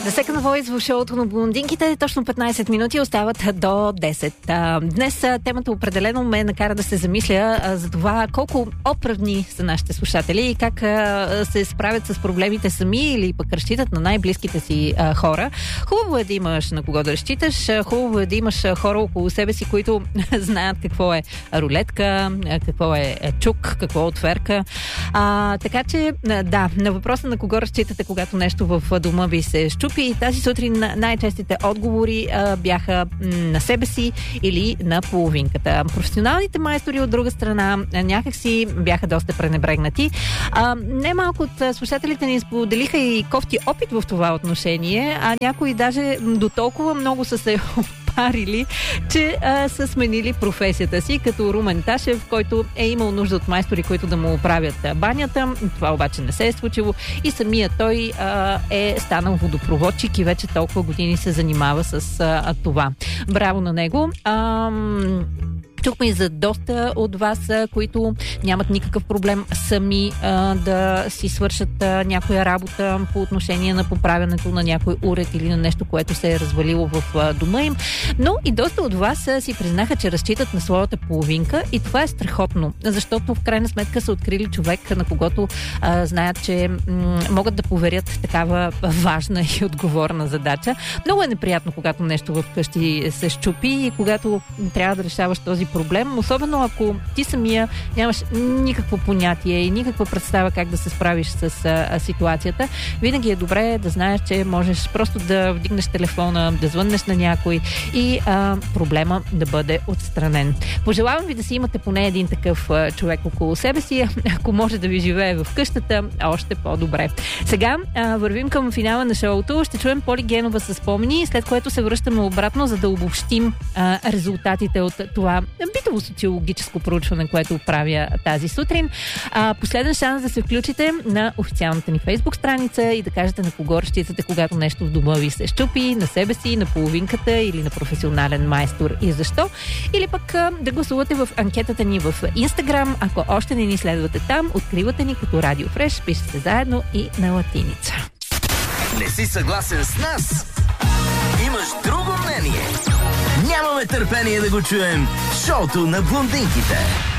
The Second Voice в шоуто на блондинките. Точно 15 минути остават до 10. Днес темата определено ме накара да се замисля за това колко оправдни са нашите слушатели и как се справят с проблемите сами или пък разчитат на най-близките си хора. Хубаво е да имаш на кого да разчиташ, хубаво е да имаш хора около себе си, които знаят какво е рулетка, какво е чук, какво е отверка. Така че, да, на въпроса на кого разчитате, когато нещо в дома ви се щупи, и тази сутрин най-честите отговори бяха на себе си или на половинката. Професионалните майстори от друга страна някакси бяха доста пренебрегнати. Немалко от слушателите ни споделиха и кофти опит в това отношение, а някои даже до толкова много са се парили, че са сменили професията си, като Румен Ташев, който е имал нужда от майстори, които да му оправят банята. Това обаче не се е случило и самия той е станал водопроводчик и вече толкова години се занимава с това. Браво на него! Чухме и за доста от вас, които нямат никакъв проблем сами да си свършат някоя работа по отношение на поправянето на някой уред или на нещо, което се е развалило в дома им. Но и доста от вас си признаха, че разчитат на своята половинка и това е страхотно, защото в крайна сметка са открили човек, на когото знаят, че могат да поверят такава важна и отговорна задача. Много е неприятно, когато нещо в къщи се счупи и когато трябва да решаваш този проблем, особено ако ти самия нямаш никакво понятие и никаква представа как да се справиш с ситуацията. Винаги е добре да знаеш, че можеш просто да вдигнеш телефона, да звъннеш на някой и проблема да бъде отстранен. Пожелавам ви да си имате поне един такъв човек около себе си, ако може да ви живее в къщата, още по-добре. Сега вървим към финала на шоуто. Ще чуем Поли Генова със спомени, след което се връщаме обратно, за да обобщим резултатите от това битово-социологическо проучване, което правя тази сутрин. Последен шанс да се включите на официалната ни Фейсбук страница и да кажете на кого разчитате, когато нещо в дома ви се щупи, на себе си, на половинката или на професионален майстор и защо. Или пък да гласувате в анкетата ни в Инстаграм. Ако още не ни следвате там, откривате ни като Радио Фреш, пишете заедно и на латиница. Не си съгласен с нас? Имаш друго мнение? Нямаме търпение да го чуем. Шоуто на блондинките.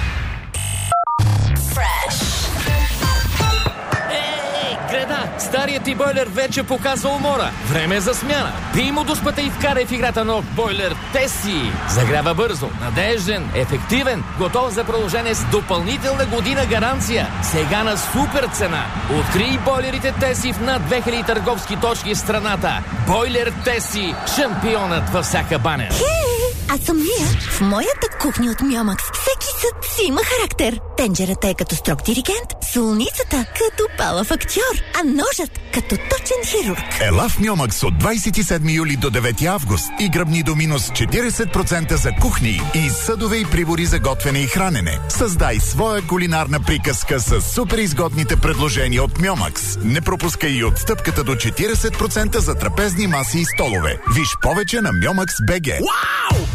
Греда, старият ти бойлер вече показва умора. Време е за смяна. Пий му дуспата и вкарай в играта нов бойлер Теси. Загрява бързо, надежден, ефективен, готов за продължение с допълнителна година гаранция. Сега на супер цена. Открий бойлерите Теси в над 2000 търговски точки в страната. Бойлер Теси, шампионът във всяка баня. Аз съм Лия. В моята кухня от Мьомакс всеки съд си има характер. Тенджерата е като строг диригент, солницата като палав актьор, а ножът като точен хирург. Ела в Мьомакс от 27 юли до 9 август и гръбни до минус 40% за кухни и съдове и прибори за готвене и хранене. Създай своя кулинарна приказка с супер изгодните предложения от Мьомакс. Не пропускай и отстъпката до 40% за трапезни маси и столове. Виж повече на Мьомакс.бг. Вау!